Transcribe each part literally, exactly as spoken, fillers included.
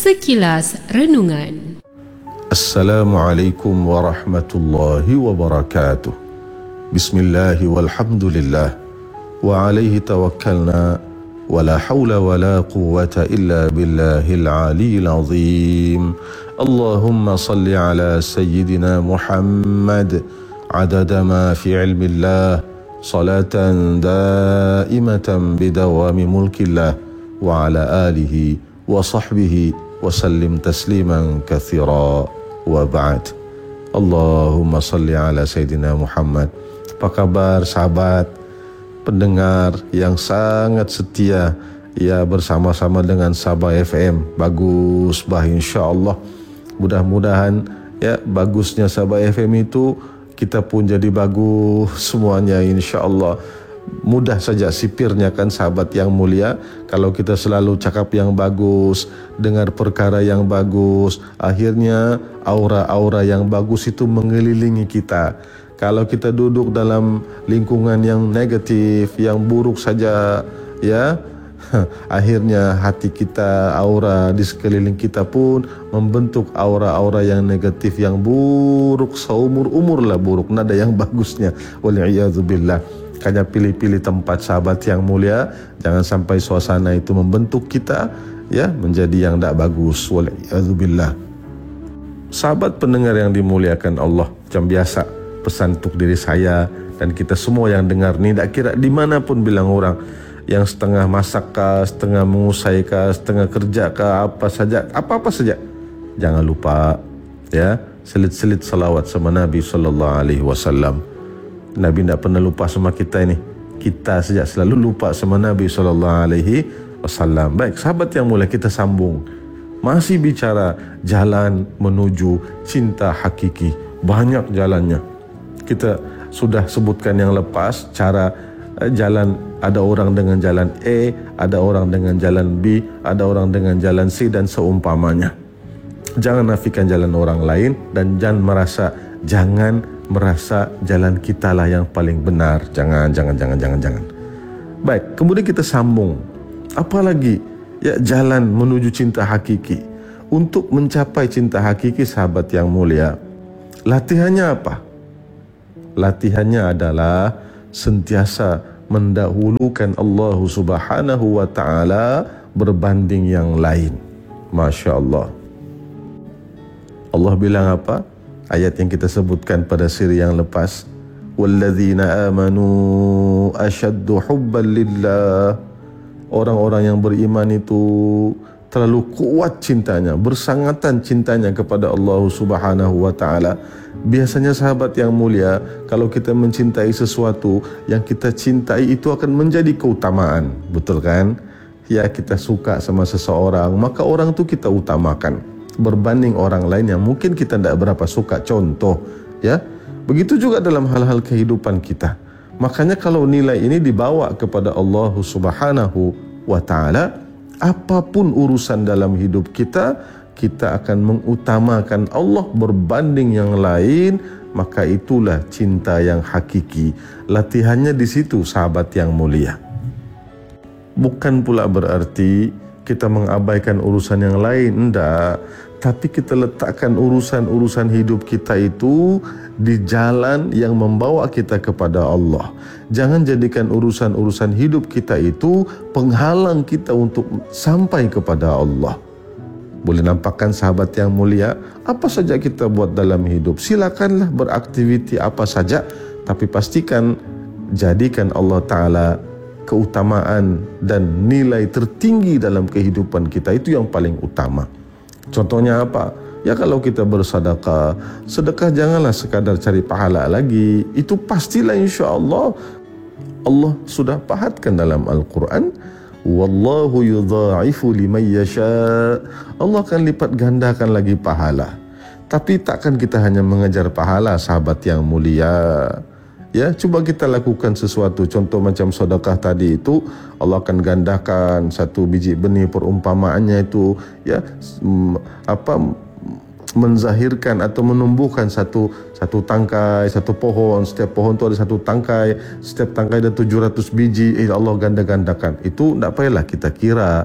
Sekilas Renungan. Assalamualaikum warahmatullahi wabarakatuh. Bismillah walhamdulillah wa alaihi tawakkalna wa la hawla wa la quwwata illa billahil aliyil azim. Allahumma salli ala sayyidina Muhammad adada ma fi ilmillah salatan daimatan bidawami mulkillah wa ala alihi wa sahbihi wa sallim tasliman katsira wa ba'd. Allahumma salli ala sayyidina Muhammad. Apa kabar sahabat pendengar yang sangat setia ya bersama-sama dengan Sabah F M? Bagus bah, insyaallah. Mudah-mudahan ya bagusnya Sabah F M itu kita pun jadi bagus semuanya, insyaallah. Mudah saja sipirnya kan sahabat yang mulia. Kalau kita selalu cakap yang bagus, dengar perkara yang bagus, akhirnya aura-aura yang bagus itu mengelilingi kita. Kalau kita duduk dalam lingkungan yang negatif, yang buruk saja, ya, akhirnya hati kita, aura di sekeliling kita pun membentuk aura-aura yang negatif, yang buruk, seumur-umur lah buruk, nada yang bagusnya. Wal'iyadzubillah. Makanya pilih-pilih tempat sahabat yang mulia, jangan sampai suasana itu membentuk kita ya menjadi yang tidak bagus. Wal'iyadzubillah. Sahabat pendengar yang dimuliakan Allah, macam biasa pesan untuk diri saya dan kita semua yang dengar ni, tak kira dimanapun bilang orang, yang setengah masak kah, setengah mengusai kah, setengah kerja kah, apa saja, apa-apa saja, jangan lupa ya selit-selit salawat sama Nabi sallallahu alaihi wasallam. Nabi tidak pernah lupa sama kita ini. Kita saja selalu lupa sama Nabi sallallahu alaihi wasallam. Baik, sahabat yang mulia, kita sambung. Masih bicara jalan menuju cinta hakiki. Banyak jalannya. Kita sudah sebutkan yang lepas cara eh, jalan. Ada orang dengan jalan A, ada orang dengan jalan B, ada orang dengan jalan C dan seumpamanya. Jangan nafikan jalan orang lain dan jangan merasa jangan merasa jalan kita lah yang paling benar. Jangan, jangan, jangan, jangan, jangan. Baik, kemudian kita sambung. Apalagi ya jalan menuju cinta hakiki. Untuk mencapai cinta hakiki sahabat yang mulia, latihannya apa? Latihannya adalah sentiasa mendahulukan Allah Subhanahu wa taala berbanding yang lain. Masya Allah. Allah bilang apa? Ayat yang kita sebutkan pada siri yang lepas, walladzina amanu asyaddu hubban lillah. Orang-orang yang beriman itu terlalu kuat cintanya, bersangatan cintanya kepada Allah Subhanahu wa taala. Biasanya sahabat yang mulia, kalau kita mencintai sesuatu, yang kita cintai itu akan menjadi keutamaan, betul kan? Ya, kita suka sama seseorang, maka orang itu kita utamakan berbanding orang lain yang mungkin kita tidak berapa suka. Contoh ya, begitu juga dalam hal-hal kehidupan kita. Makanya kalau nilai ini dibawa kepada Allah Subhanahu wa taala, apapun urusan dalam hidup kita, kita akan mengutamakan Allah berbanding yang lain, maka itulah cinta yang hakiki. Latihannya di situ sahabat yang mulia. Bukan pula berarti kita mengabaikan urusan yang lain, enggak. Tapi kita letakkan urusan-urusan hidup kita itu di jalan yang membawa kita kepada Allah. Jangan jadikan urusan-urusan hidup kita itu penghalang kita untuk sampai kepada Allah. Boleh nampakkan sahabat yang mulia, apa saja kita buat dalam hidup, silakanlah beraktiviti apa saja, tapi pastikan jadikan Allah Ta'ala keutamaan dan nilai tertinggi dalam kehidupan kita, itu yang paling utama. Contohnya apa? Ya kalau kita bersedekah, sedekah janganlah sekadar cari pahala lagi. Itu pastilah insya Allah Allah sudah pahatkan dalam Al-Quran, wallahu yudha'ifu liman yasha. Allah akan lipat gandakan lagi pahala. Tapi takkan kita hanya mengejar pahala sahabat yang mulia. Ya, coba kita lakukan sesuatu. Contoh macam sedekah tadi itu, Allah akan gandakan satu biji benih, perumpamaannya itu ya apa menzahirkan atau menumbuhkan satu satu tangkai, satu pohon. Setiap pohon itu ada satu tangkai, setiap tangkai ada tujuh ratus biji. Eh, Allah ganda-gandakan. Itu tidak payahlah kita kira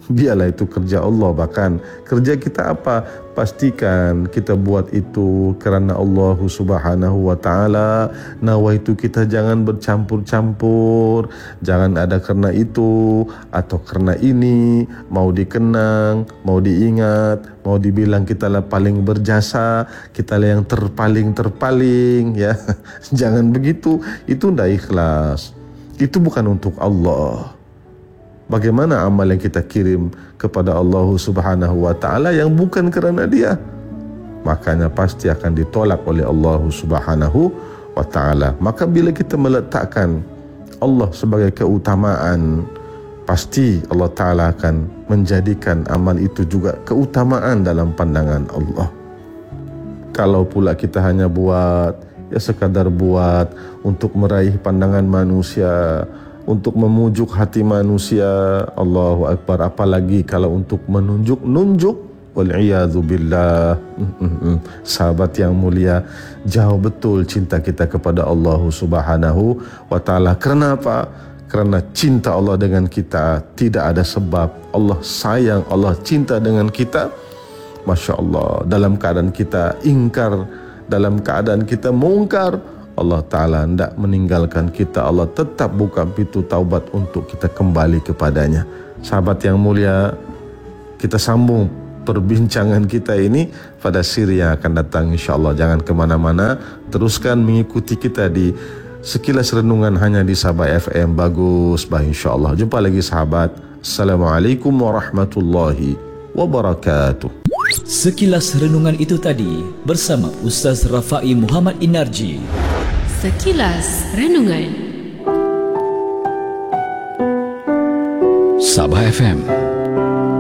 biarlah itu kerja Allah. Bahkan kerja kita apa? Pastikan kita buat itu kerana Allah Subhanahu wa ta'ala. Nawaitu kita jangan bercampur-campur, jangan ada kerana itu atau kerana ini, mau dikenang, mau diingat, mau dibilang kita lah paling berjasa, kita lah yang terpaling-terpaling, ya. Jangan begitu, itu tidak ikhlas. Itu bukan untuk Allah. Bagaimana amal yang kita kirim kepada Allah Subhanahu wa ta'ala yang bukan kerana dia? Makanya pasti akan ditolak oleh Allah Subhanahu wa ta'ala. Maka bila kita meletakkan Allah sebagai keutamaan, pasti Allah Ta'ala akan menjadikan amal itu juga keutamaan dalam pandangan Allah. Kalau pula kita hanya buat, ya sekadar buat untuk meraih pandangan manusia, untuk memujuk hati manusia, Allahu Akbar, apalagi kalau untuk menunjuk-nunjuk, wal'iyadzu billah. Sahabat yang mulia, jauh betul cinta kita kepada Allah Subhanahu wa ta'ala. Kerana apa? Kerana cinta Allah dengan kita tidak ada sebab. Allah sayang, Allah cinta dengan kita. Masya Allah, dalam keadaan kita ingkar, dalam keadaan kita mungkar, Allah Ta'ala tidak meninggalkan kita. Allah tetap buka pintu taubat untuk kita kembali kepadanya. Sahabat yang mulia, kita sambung perbincangan kita ini pada siri yang akan datang, insyaAllah. Jangan kemana-mana, teruskan mengikuti kita di Sekilas Renungan hanya di Sabah F M. Bagus, baik, insyaAllah. Jumpa lagi sahabat. Assalamualaikum warahmatullahi wabarakatuh. Sekilas Renungan itu tadi bersama Ustaz Rafai Muhammad Inarji. Sekilas Renungan Sabah F M.